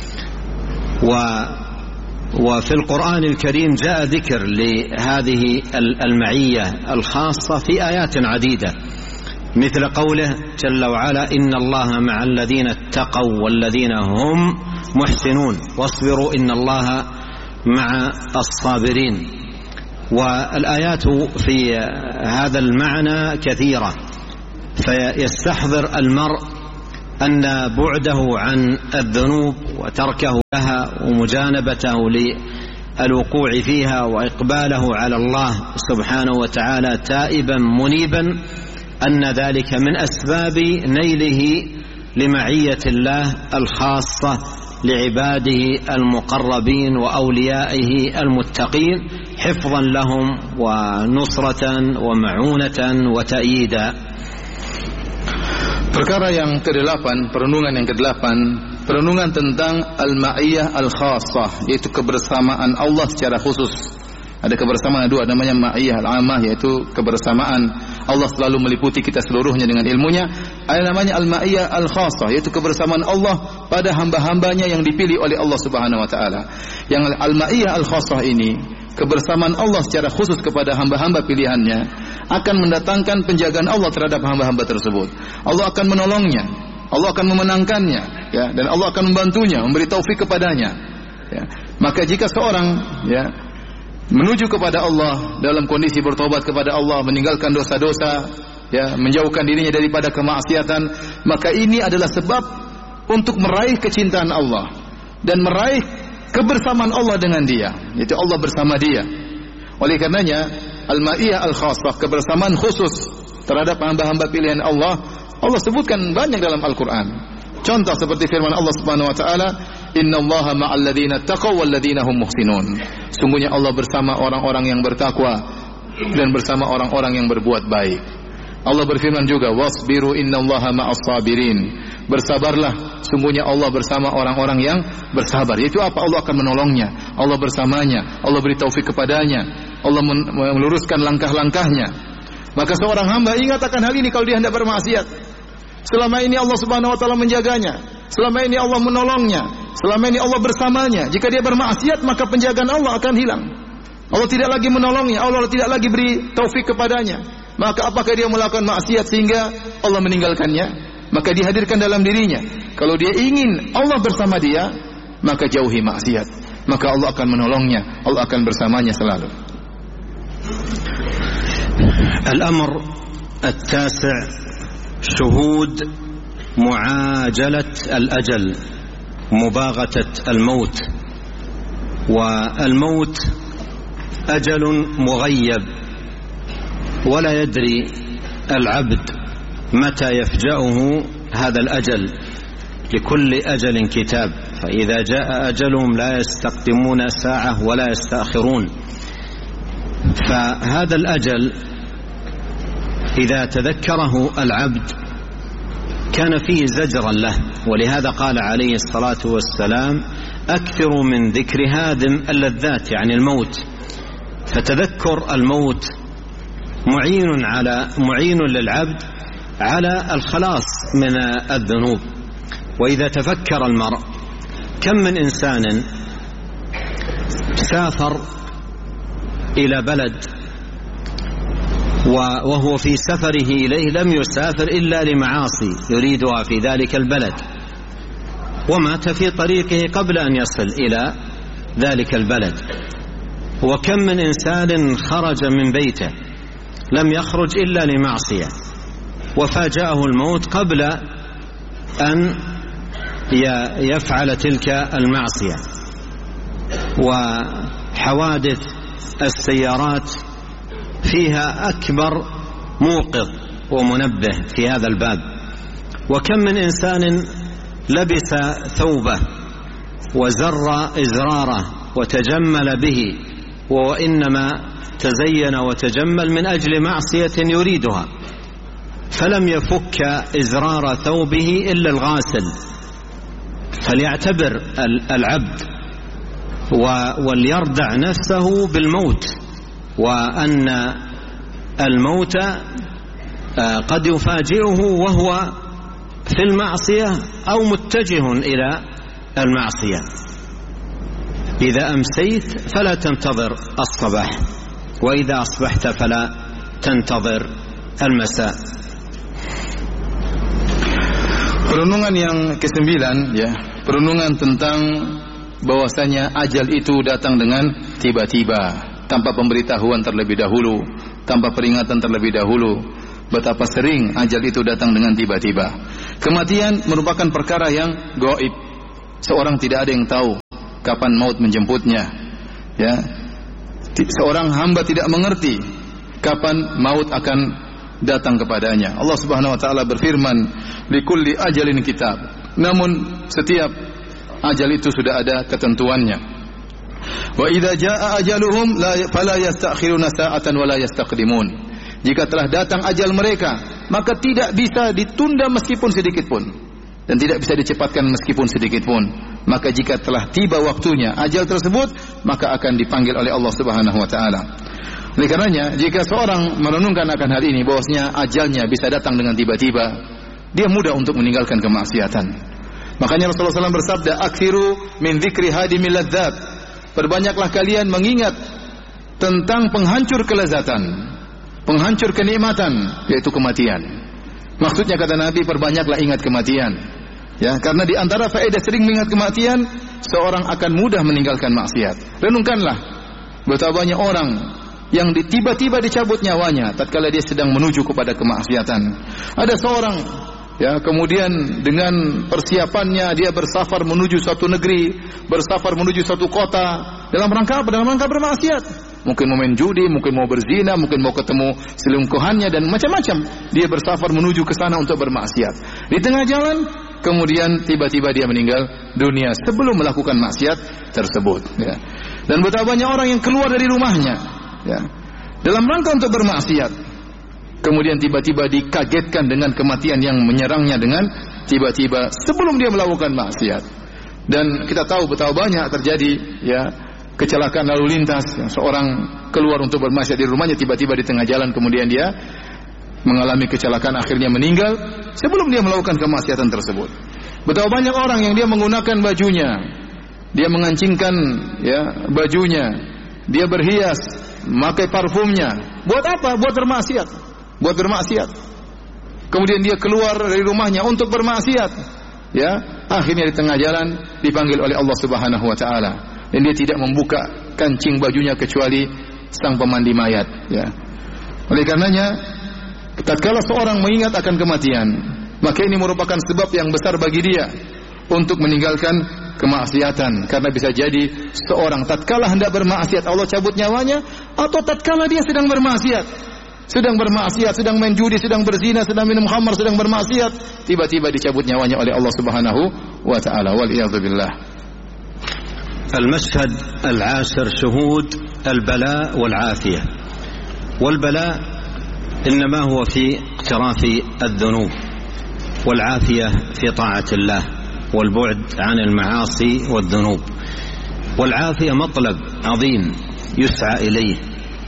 وفي القرآن الكريم جاء ذكر لهذه المعية الخاصة في آيات عديدة، مثل قوله جل وعلا إن الله مع الذين اتقوا والذين هم محسنون واصبروا إن الله مع الصابرين. والآيات في هذا المعنى كثيرة، فيستحضر المرء أن بعده عن الذنوب وتركه لها ومجانبته للوقوع فيها وإقباله على الله سبحانه وتعالى تائبا منيبا أن ذلك من أسباب نيله لمعية الله الخاصة لعباده المقربين وأوليائه المتقين حفظا لهم ونصرة ومعونة وتأييدا. Perkara yang ke-8, perenungan yang ke-8, perenungan tentang al-ma'iyah al-khassah, yaitu kebersamaan Allah secara khusus. Ada kebersamaan dua, namanya ma'iyah al-amah, yaitu kebersamaan Allah selalu meliputi kita seluruhnya dengan ilmunya. Ada namanya al-ma'iyah al-khassah, yaitu kebersamaan Allah pada hamba-hambanya yang dipilih oleh Allah Subhanahu wa taala. Yang al-ma'iyah al-khassah ini, kebersamaan Allah secara khusus kepada hamba-hamba pilihannya, akan mendatangkan penjagaan Allah terhadap hamba-hamba tersebut. Allah akan menolongnya, Allah akan memenangkannya, ya, dan Allah akan membantunya, memberi taufik kepadanya. Ya. Maka jika seorang menuju kepada Allah dalam kondisi bertobat kepada Allah, meninggalkan dosa-dosa, menjauhkan dirinya daripada kemaksiatan, maka ini adalah sebab untuk meraih kecintaan Allah dan meraih kebersamaan Allah dengan dia, yaitu Allah bersama dia. Oleh karenanya al-ma'iyah al-khassah, kebersamaan khusus terhadap hamba-hamba pilihan Allah, Allah sebutkan banyak dalam Al-Quran. Contoh seperti firman Allah Subhanahu wa taala, innallaha ma'al ladzina taqaw wal ladzina hum muhsinun. Sungguhnya Allah bersama orang-orang yang bertakwa dan bersama orang-orang yang berbuat baik. Allah berfirman juga, wasbiru innallaha ma'as sabirin. Bersabarlah, sungguhnya Allah bersama orang-orang yang bersabar. Itu apa? Allah akan menolongnya, Allah bersamanya, Allah beri taufik kepadanya, Allah meluruskan langkah-langkahnya. Maka seorang hamba ingat akan hal ini kalau dia hendak bermaksiat. Selama ini Allah Subhanahu wa taala menjaganya, selama ini Allah menolongnya, selama ini Allah bersamanya. Jika dia bermaksiat, maka penjagaan Allah akan hilang. Allah tidak lagi menolongnya, Allah tidak lagi beri taufik kepadanya. Maka apakah dia melakukan maksiat sehingga Allah meninggalkannya? Maka dihadirkan dalam dirinya, kalau dia ingin Allah bersama dia, maka jauhi maksiat, maka Allah akan menolongnya, Allah akan bersamanya selalu. Al-amr at-tasi' syuhud mu'ajalat al-ajal, mubaghatat al-maut. Wa al-maut ajalun mughayyab wa la yadri al-'abd متى يفجأه هذا الأجل. لكل أجل كتاب، فإذا جاء أجلهم لا يستقدمون ساعة ولا يستأخرون. فهذا الأجل إذا تذكره العبد كان فيه زجرا له، ولهذا قال عليه الصلاة والسلام أكثر من ذكر هادم اللذات، يعني الموت. فتذكر الموت معين للعبد على الخلاص من الذنوب. وإذا تفكر المرء كم من إنسان سافر إلى بلد وهو في سفره إليه لم يسافر إلا لمعاصي يريدها في ذلك البلد، ومات في طريقه قبل أن يصل إلى ذلك البلد. وكم من إنسان خرج من بيته لم يخرج إلا لمعصية وفاجأه الموت قبل أن يفعل تلك المعصية. وحوادث السيارات فيها أكبر موقظ ومنبه في هذا الباب. وكم من إنسان لبس ثوبه وزر إزراره وتجمل به، وإنما تزين وتجمل من أجل معصية يريدها، فلم يفك إزرار ثوبه إلا الغاسل. فليعتبر العبد وليردع نفسه بالموت، وأن الموت قد يفاجئه وهو في المعصية أو متجه إلى المعصية. إذا أمسيت فلا تنتظر الصباح، وإذا أصبحت فلا تنتظر المساء. Perenungan yang ke-9, ya, perenungan tentang bahwasanya ajal itu datang dengan tiba-tiba, tanpa pemberitahuan terlebih dahulu, tanpa peringatan terlebih dahulu. Betapa sering ajal itu datang dengan tiba-tiba. Kematian merupakan perkara yang gaib. Seorang tidak ada yang tahu kapan maut menjemputnya. Ya. Seorang hamba tidak mengerti kapan maut akan datang kepadanya. Allah Subhanahu wa taala berfirman, "Likulli ajalin kitab." Namun setiap ajal itu sudah ada ketentuannya. Wa idza jaa ajaluhum fala yastakhiruna sa'atan wa la yastaqdimun. Jika telah datang ajal mereka, maka tidak bisa ditunda meskipun sedikit pun, dan tidak bisa dicepatkan meskipun sedikit pun. Maka jika telah tiba waktunya ajal tersebut, maka akan dipanggil oleh Allah Subhanahu wa taala. Oleh karenanya, jika seorang merenungkan akan hal ini, bahwasanya ajalnya bisa datang dengan tiba-tiba, dia mudah untuk meninggalkan kemaksiatan. Makanya Rasulullah SAW bersabda, "Aksiru min dzikri hadimil ladzat." Perbanyaklah kalian mengingat tentang penghancur kelezatan, penghancur kenikmatan, yaitu kematian. Maksudnya kata Nabi, perbanyaklah ingat kematian. Ya, karena di antara faedah sering mengingat kematian, seorang akan mudah meninggalkan maksiat. Renungkanlah betapa banyak orang yang tiba-tiba dicabut nyawanya tatkala dia sedang menuju kepada kemaksiatan. Ada seorang, ya, kemudian dengan persiapannya dia bersafar menuju suatu negeri, bersafar menuju suatu kota, dalam rangka apa? Dalam rangka bermaksiat. Mungkin mau main judi, mungkin mau berzina, mungkin mau ketemu selingkuhannya dan macam-macam. Dia bersafar menuju ke sana untuk bermaksiat. Di tengah jalan, kemudian tiba-tiba dia meninggal dunia sebelum melakukan maksiat tersebut. Ya. Dan betapa banyak orang yang keluar dari rumahnya, ya, dalam rangka untuk bermaksiat, kemudian tiba-tiba dikagetkan dengan kematian yang menyerangnya dengan tiba-tiba sebelum dia melakukan maksiat. Dan kita tahu betapa banyak terjadi, ya, kecelakaan lalu lintas, yang seorang keluar untuk bermaksiat di rumahnya, tiba-tiba di tengah jalan kemudian dia mengalami kecelakaan, akhirnya meninggal sebelum dia melakukan kemaksiatan tersebut. Betapa banyak orang yang dia menggunakan bajunya, dia mengancingkan, ya, bajunya, dia berhias, memakai parfumnya. Buat apa? Buat bermaksiat. Buat bermaksiat. Kemudian dia keluar dari rumahnya untuk bermaksiat. Ya, akhirnya di tengah jalan dipanggil oleh Allah Subhanahu wa taala. Dan dia tidak membuka kancing bajunya kecuali sang pemandi mayat, ya. Oleh karenanya, tatkala seorang mengingat akan kematian, maka ini merupakan sebab yang besar bagi dia untuk meninggalkan kemaksiatan. Karena bisa jadi seorang tatkala hendak bermaksiat Allah cabut nyawanya, atau tatkala dia sedang bermaksiat, sedang main judi, sedang berzina, sedang minum khamar, sedang bermaksiat, tiba-tiba dicabut nyawanya oleh Allah Subhanahu wa taala. Wal iyadzu billah. المشهد العاشر شهود البلاء والعافية. والبلاء إنما هو في اقتراف الذنوب، والعافية في طاعة الله والبعد عن المعاصي والذنوب. والعافية مطلب عظيم يسعى إليه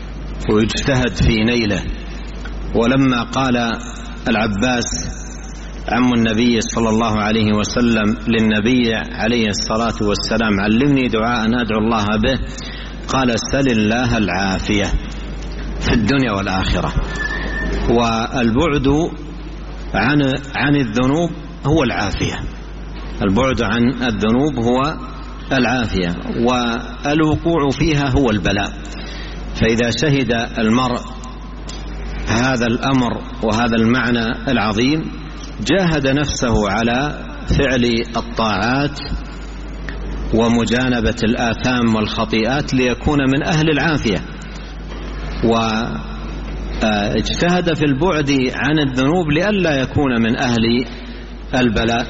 ويجتهد في نيله. ولما قال العباس عم النبي صلى الله عليه وسلم للنبي عليه الصلاة والسلام علمني دعاء أدعو الله به، قال سل الله العافية في الدنيا والآخرة. والبعد عن الذنوب هو العافية، البعد عن الذنوب هو العافية، والوقوع فيها هو البلاء. فإذا شهد المرء هذا الأمر وهذا المعنى العظيم جاهد نفسه على فعل الطاعات ومجانبة الآثام والخطيئات ليكون من أهل العافية، واجتهد في البعد عن الذنوب لئلا يكون من أهل البلاء.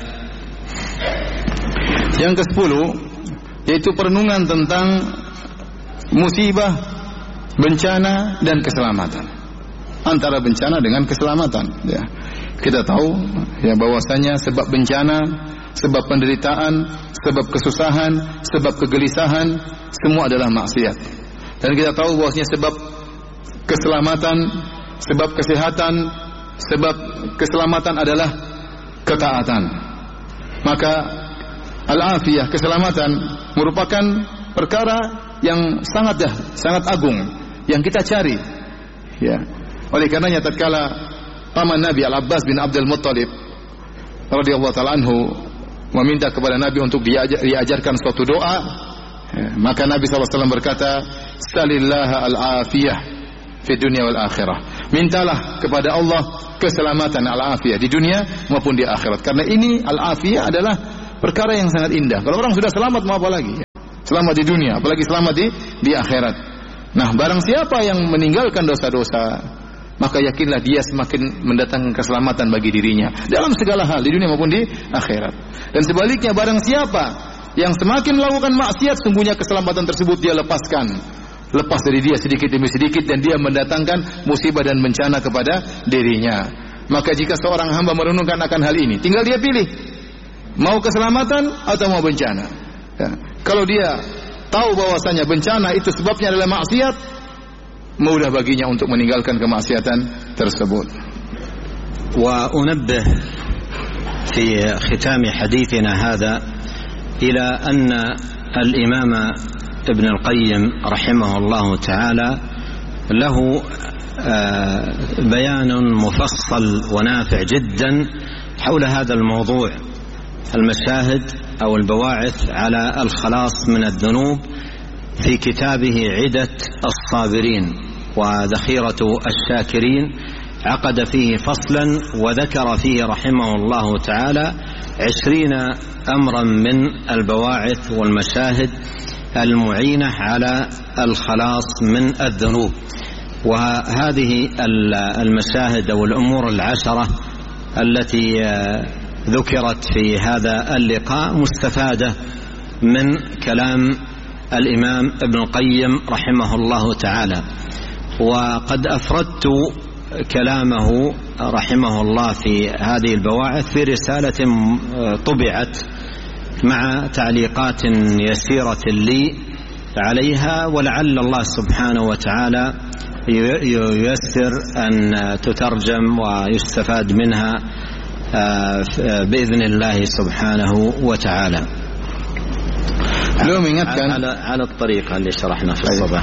Yang ke-10 yaitu perenungan tentang musibah, bencana dan keselamatan. Antara bencana dengan keselamatan, ya. Kita tahu ya bahwasanya sebab bencana, sebab penderitaan, sebab kesusahan, sebab kegelisahan semua adalah maksiat. Dan kita tahu bahwasanya sebab keselamatan, sebab kesehatan, sebab keselamatan adalah ketaatan. Maka al-afiyah, keselamatan merupakan perkara yang sangat agung yang kita cari. Ya. Oleh karenanya tatkala paman Nabi Al-Abbas bin Abdul Muttalib radhiyallahu ta'ala anhu meminta kepada Nabi untuk diajarkan suatu doa, ya, maka Nabi SAW berkata, "Salillaha al-afiyah fi dunya wal akhirah." Mintalah kepada Allah keselamatan al-afiyah di dunia maupun di akhirat. Karena ini al-afiyah adalah perkara yang sangat indah. Kalau orang sudah selamat mau apa lagi? Selamat di dunia, apalagi selamat di akhirat. Nah, barang siapa yang meninggalkan dosa-dosa, maka yakinlah dia semakin mendatangkan keselamatan bagi dirinya dalam segala hal di dunia maupun di akhirat. Dan sebaliknya, barang siapa yang semakin melakukan maksiat, sungguhnya keselamatan tersebut dia lepas dari dia sedikit demi sedikit, dan dia mendatangkan musibah dan bencana kepada dirinya. Maka jika seorang hamba merenungkan akan hal ini, tinggal dia pilih mau keselamatan atau mau bencana. Ya. Kalau dia tahu bahwasanya bencana itu sebabnya adalah maksiat, mudah baginya untuk meninggalkan kemaksiatan tersebut. Wa unabbih fi khitam hadithina hadha ila anna al-imam Ibn al-Qayyim rahimahullah ta'ala lahu بيان مفصل ونافع جدا حول هذا الموضوع، المشاهد أو البواعث على الخلاص من الذنوب، في كتابه عدة الصابرين وذخيرة الشاكرين، عقد فيه فصلا وذكر فيه رحمه الله تعالى 20 أمرا من البواعث والمشاهد المعينة على الخلاص من الذنوب. وهذه المشاهد أو الأمور 10 التي ذكرت في هذا اللقاء مستفادة من كلام الإمام ابن القيم رحمه الله تعالى. وقد أفردت كلامه رحمه الله في هذه البواعث في رسالة طبعت مع تعليقات يسيرة لي عليها، ولعل الله سبحانه وتعالى ييسر أن تترجم ويستفاد منها بإذن الله سبحانه وتعالى. Beliau mengingatkan على الطريقة اللي شرحنا في الصباح.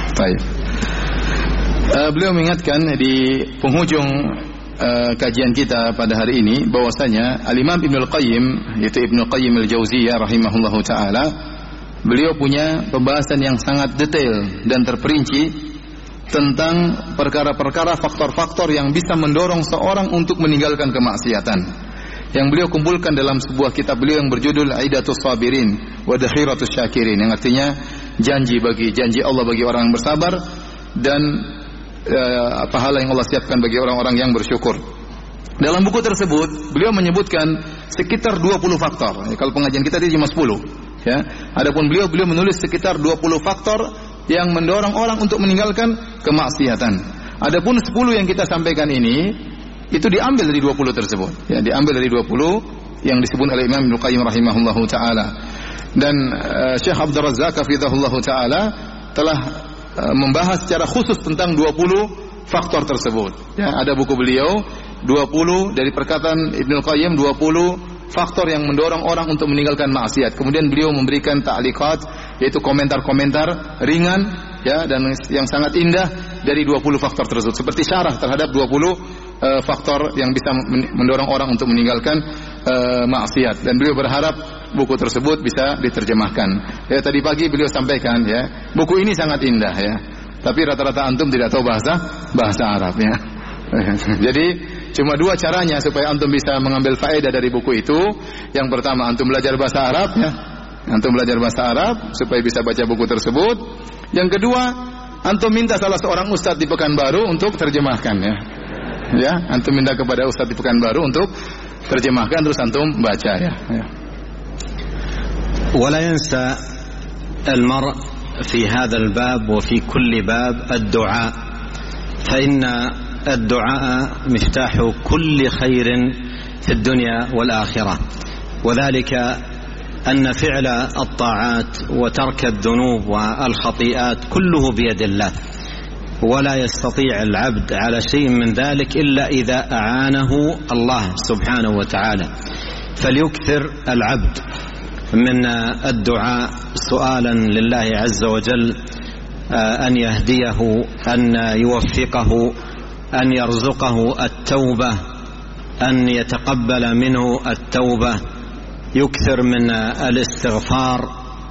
Beliau mengingatkan di penghujung kajian kita pada hari ini bahwasanya Al-Imam Ibnu Al-Qayyim, yaitu Ibnu Qayyim Al-Jauziyah rahimahullahu taala, beliau punya pembahasan yang sangat detail dan terperinci tentang perkara-perkara, faktor-faktor yang bisa mendorong seorang untuk meninggalkan kemaksiatan, yang beliau kumpulkan dalam sebuah kitab beliau yang berjudul Aidatus Sabirin wa Dakhiratus Syakirin, yang artinya janji Allah bagi orang yang bersabar dan pahala yang Allah siapkan bagi orang-orang yang bersyukur. Dalam buku tersebut beliau menyebutkan sekitar 20 faktor. Kalau pengajian kita tadi cuma 10, ya. Adapun beliau menulis sekitar 20 faktor yang mendorong orang untuk meninggalkan kemaksiatan. Adapun 10 yang kita sampaikan ini itu diambil dari 20 tersebut, ya, diambil dari 20 yang disebut oleh Imam Ibnu Qayyim rahimahullahu taala. Dan Syekh Abdul Razzaq hafizahullahu taala telah membahas secara khusus tentang 20 faktor tersebut. Ya, ada buku beliau dari perkataan Ibnu Qayyim 20 faktor yang mendorong orang untuk meninggalkan maksiat. Kemudian beliau memberikan ta'liqat, yaitu komentar-komentar ringan ya dan yang sangat indah dari 20 faktor tersebut, seperti syarah terhadap 20 faktor yang bisa mendorong orang untuk meninggalkan maksiat. Dan beliau berharap buku tersebut bisa diterjemahkan. Ya, tadi pagi beliau sampaikan ya, buku ini sangat indah ya. Tapi rata-rata antum tidak tahu bahasa Arab ya. Jadi cuma 2 caranya supaya antum bisa mengambil faedah dari buku itu. Yang pertama, antum belajar bahasa Arab ya. Antum belajar bahasa Arab supaya bisa baca buku tersebut. Yang kedua, antum minta salah seorang ustadz di Pekanbaru untuk terjemahkan ya. Ya, antum minta kepada ustadz di Pekanbaru untuk terjemahkan, terus antum baca ya. ولا ينسى المرء في هذا الباب وفي كل باب الدعاء، فإن الدعاء مفتاح كل خير في الدنيا والآخرة، وذلك أن فعل الطاعات وترك الذنوب والخطيئات كله بيد الله، ولا يستطيع العبد على شيء من ذلك إلا إذا أعانه الله سبحانه وتعالى. فليكثر العبد من الدعاء سؤالا لله عز وجل أن يهديه، أن يوفقه، أن يرزقه التوبة، أن يتقبل منه التوبة، يكثر من الاستغفار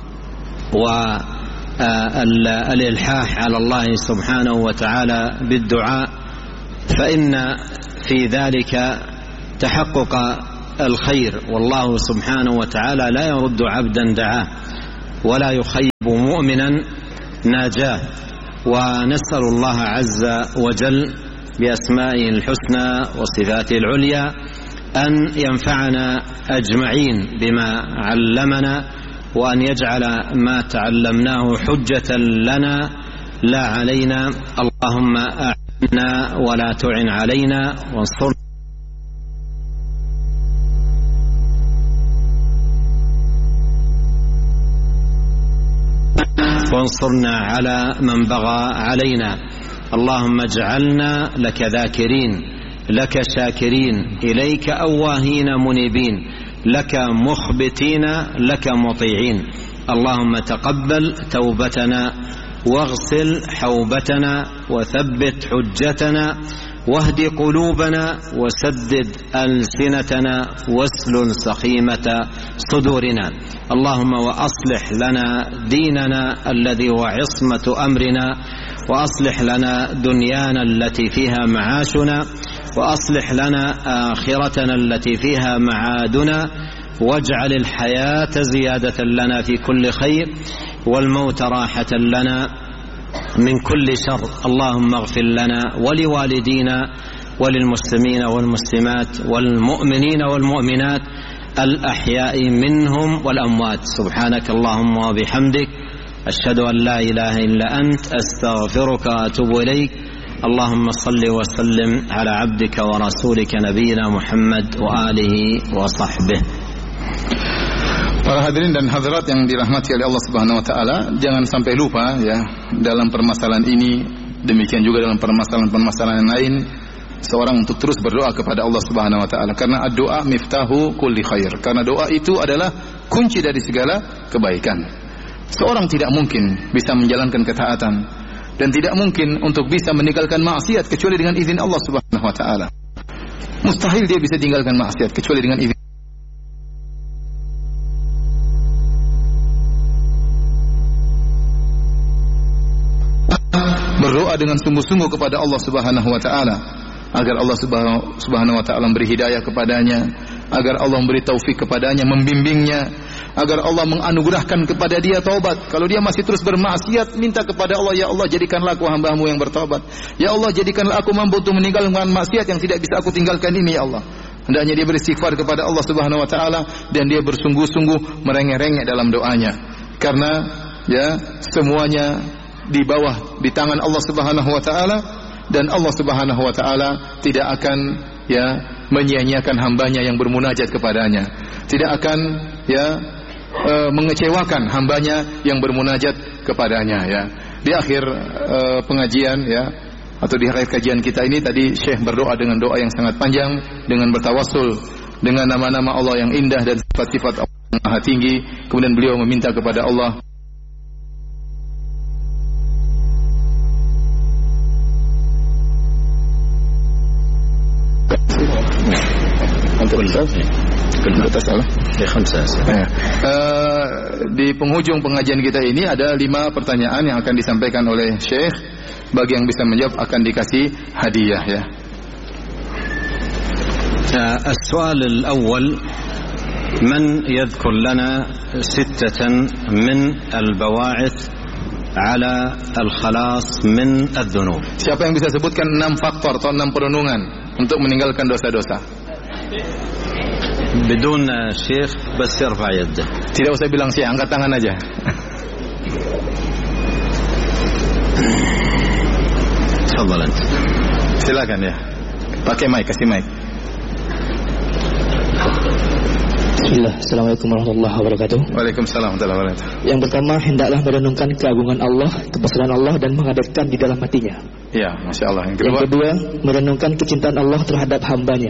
والإلحاح على الله سبحانه وتعالى بالدعاء، فإن في ذلك تحقق الخير، والله سبحانه وتعالى لا يرد عبدا دعاه ولا يخيب مؤمنا ناجاه. ونسأل الله عز وجل بأسمائه الحسنى وصفاته العليا أن ينفعنا أجمعين بما علمنا، وأن يجعل ما تعلمناه حجة لنا لا علينا. اللهم أعنا ولا تعن علينا، وانصرنا على من بغى علينا. اللهم اجعلنا لك ذاكرين، لك شاكرين، إليك أواهين منيبين، لك مخبتين، لك مطيعين. اللهم تقبل توبتنا، واغسل حوبتنا، وثبت حجتنا، واهد قلوبنا، وسدد ألسنتنا، واسلل سخيمة صدورنا. اللهم وأصلح لنا ديننا الذي هو عصمة أمرنا، وأصلح لنا دنيانا التي فيها معاشنا، وأصلح لنا آخرتنا التي فيها معادنا، واجعل الحياة زيادة لنا في كل خير، والموت راحة لنا من كل شر. اللهم اغفر لنا ولوالدينا وللمسلمين والمسلمات والمؤمنين والمؤمنات الأحياء منهم والأموات. سبحانك اللهم وبحمدك، أشهد أن لا إله إلا أنت، أستغفرك وأتوب إليك. اللهم صل وسلم على عبدك ورسولك نبينا محمد وآله وصحبه. Para hadirin dan hadirat yang dirahmati oleh Allah Subhanahu wa taala, jangan sampai lupa ya dalam permasalahan ini, demikian juga dalam permasalahan-permasalahan lain, seorang untuk terus berdoa kepada Allah Subhanahu wa taala, karena doa miftahu kulli khair, karena doa itu adalah kunci dari segala kebaikan. Seorang tidak mungkin bisa menjalankan ketaatan dan tidak mungkin untuk bisa meninggalkan maksiat kecuali dengan izin Allah Subhanahu wa taala. Mustahil dia bisa tinggalkan maksiat kecuali dengan izin. Berdoa dengan sungguh-sungguh kepada Allah Subhanahu wa taala agar Allah Subhanahu wa taala memberi hidayah kepadanya, agar Allah memberi taufik kepadanya, membimbingnya, agar Allah menganugerahkan kepada dia taubat. Kalau dia masih terus bermaksiat, minta kepada Allah, ya Allah jadikanlah aku hamba-Mu yang bertaubat. Ya Allah jadikanlah aku mampu untuk meninggalkan maksiat yang tidak bisa aku tinggalkan ini, ya Allah. Hendaknya dia beristighfar kepada Allah Subhanahu wa taala dan dia bersungguh-sungguh merengek-rengek dalam doanya. Karena ya semuanya di bawah di tangan Allah Subhanahu wa taala, dan Allah Subhanahu wa taala tidak akan ya menyia-nyiakan hambanya yang bermunajat kepadanya. Tidak akan ya mengecewakan hambanya yang bermunajat kepadanya ya. Di akhir pengajian ya, atau di akhir kajian kita ini tadi Syekh berdoa dengan doa yang sangat panjang, dengan bertawassul dengan nama-nama Allah yang indah dan sifat-sifat Allah yang maha tinggi. Kemudian beliau meminta kepada Allah di penghujung pengajian kita ini ada 5 pertanyaan yang akan disampaikan oleh Syekh. Bagi yang bisa menjawab akan dikasih hadiah ya. السؤال الأول من يذكر لنا 6 من البواعث على الخلاص من الذنوب. Siapa yang bisa sebutkan 6 faktor atau 6 perenungan untuk meninggalkan dosa-dosa? بدون شيخ بس يرفع يده. Tidak usah bilang sih, angkat tangan aja. تفضل أنت. Silakan ya. Pakai mic, kasih mic. Bismillah, Assalamualaikum warahmatullahi wabarakatuh. Waalaikumsalam warahmatullahi wabarakatuh. Yang pertama, hendaklah merenungkan keagungan Allah, kebesaran Allah dan menghadapkan di dalam hatinya. Ya, Masya Allah. Yang kedua, merenungkan kecintaan Allah terhadap hambanya.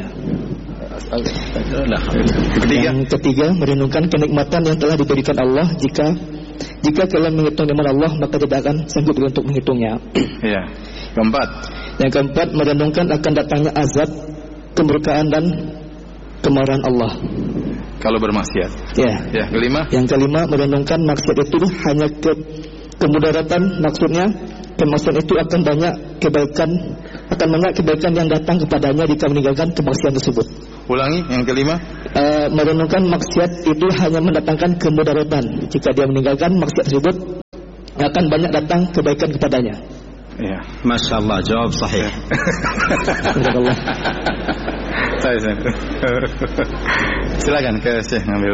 Yang ketiga, merenungkan kenikmatan yang telah diberikan Allah. Jika kalian menghitung nikmat Allah, maka tidak akan sanggup untuk menghitungnya. Ya. Yang keempat, merenungkan akan datangnya azab, kemurkaan dan kemarahan Allah kalau bermaksiat. Ya, kelima. Yang kelima, merenungkan maksiat itu hanya kemudaratan, maksudnya kemaksiatan itu akan banyak kebaikan yang datang kepadanya jika meninggalkan kemaksiatan tersebut. Ulangi, yang kelima. Merenungkan maksiat itu hanya mendatangkan kemudaratan. Jika dia meninggalkan maksiat tersebut, akan banyak datang kebaikan kepadanya. Ya, Masya Allah, jawab sahih. Silakan ke Syekh ngambil.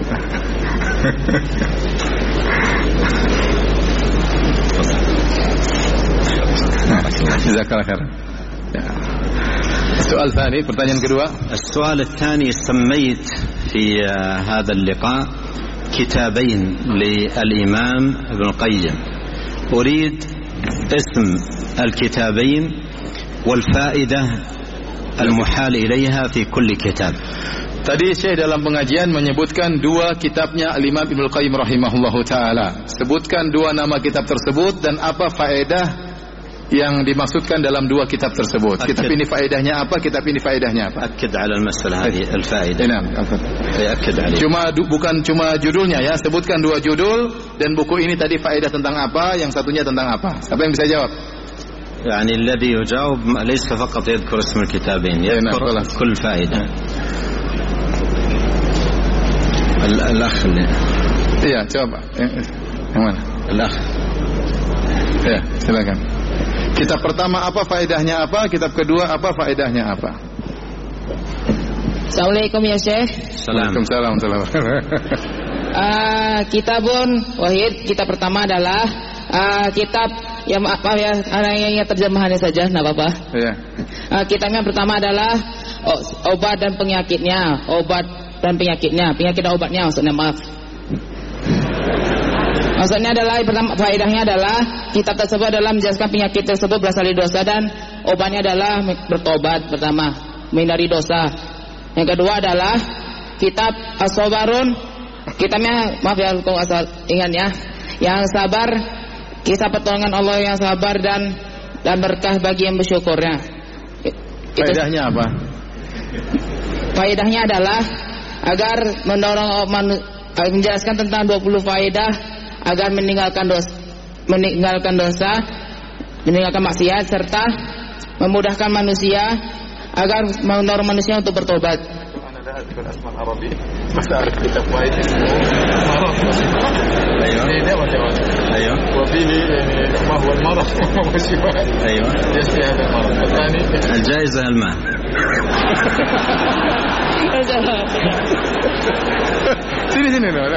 Jazakallah khair. السؤال الثاني, pertanyaan kedua. السؤال الثاني, سميت في هذا اللقاء كتابين للإمام ابن القيم. أريد اسم الكتابين والفائدة المحال إليها في كل كتاب. Tadi Syekh dalam pengajian menyebutkan 2 kitabnya Al-Imam Ibnu Qayyim rahimahullahu taala. Sebutkan 2 nama kitab tersebut dan apa faedah yang dimaksudkan dalam 2 kitab tersebut. Kitab ini faedahnya apa, kitab ini faedahnya apa? أكد على المسألة هذه الفائدة. أكد عليه. Bukan cuma judulnya ya, sebutkan 2 judul dan buku ini tadi faedah tentang apa, yang satunya tentang apa. Siapa yang bisa jawab? يعني الذي يجاوب ليس فقط يذكر اسم الكتابين، يذكر كل فائدة. الأخ اللي iya, coba yang mana? الأخ. Ya, silakan. Kitab pertama apa faedahnya apa, kitab kedua apa faedahnya apa? Assalamualaikum ya Syekh. Waalaikumsalam. Kitabun wahid, kitab pertama adalah kitab yang yang terjemahannya saja, enggak apa-apa. Iya. Kitabnya pertama adalah obat dan penyakitnya, penyakit dan obatnya maksudnya, maaf. Maksudnya adalah pertama, faedahnya adalah kitab tersebut adalah menjelaskan penyakit tersebut berasal dari dosa dan obatnya adalah bertobat, pertama menghindari dosa. Yang kedua adalah kitab As-Sabarun, kitabnya maaf ya kalau asal ingat ya, yang sabar, kisah pertolongan Allah yang sabar dan berkah bagi yang bersyukurnya. Faedahnya apa? Faedahnya adalah agar mendorong menjelaskan tentang 20 faedah agar meninggalkan dosa, meninggalkan maksiat serta memudahkan manusia agar mendorong manusia untuk bertobat. أيوة. وفيه ما هو المرض والشفاء. أيوة. يشفي هذا المرض. الثاني الجائزة المال. sini no.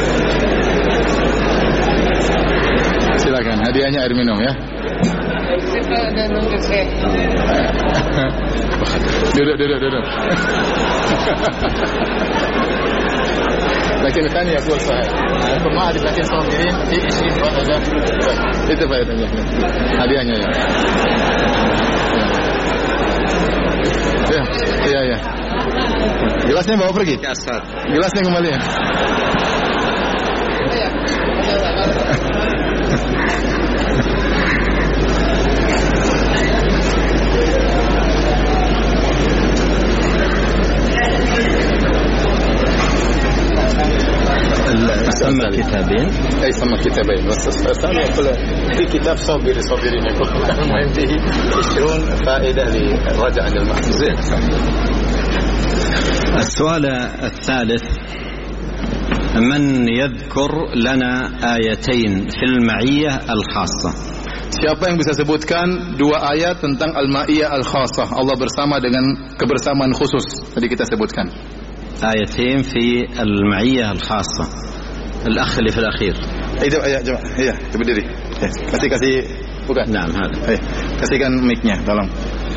Silakan, hadiahnya air minum ya. Duduk. لكن الثاني يقول صحيح. ما أعرف لكن صابرين في 20 درجة. Itu faedahnya. Hadiahnya ya. Iya. Gelasnya bawa pergi. Gelasnya kembali ya. سمى كتابين أي سمى كتابين بس الثاني يقول في كتاب صابرين يقول المهم فيه 20 فائدة للرجع عن المحزون. السؤال الثالث: من يذكر لنا آيتين في المعية الخاصة؟ Siapa yang bisa sebutkan dua ayat tentang al-ma'iyah al-khassah, Allah bersama dengan kebersamaan khusus tadi kita sebutkan. آيتين في المعية الخاصة. الأخ اللي في الأخير. Itu ayat jemaah. Iya, berdiri. Kasih bukan. نعم هذا. Kasihkan mic-nya, tolong.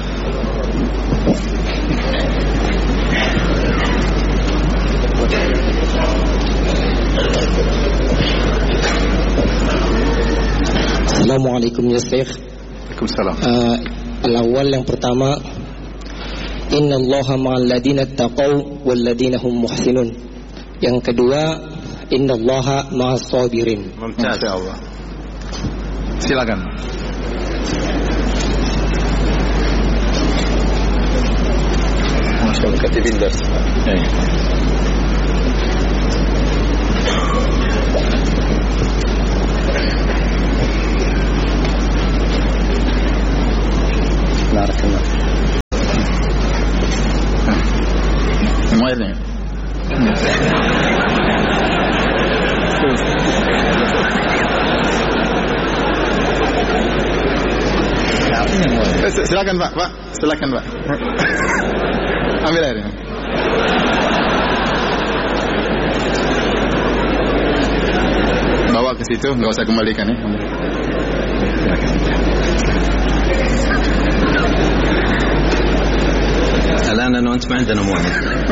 Assalamualaikum ya Syekh. Waalaikumsalam. Al-awwal yang pertama, innallaha ma'al ladina taqaw wal ladina hum muhsinun. Yang kedua, innallaha ma'as sabirin. Mumtaz. Insyaallah. Silakan. Masyaallah katibin dars. Barakallah. Airnya. Silakan Pak. Silakan Pak. Ambil airnya. Bawa ke situ, nggak usah kembalikan ya. الآن أنا وأنت ما عندنا موعد.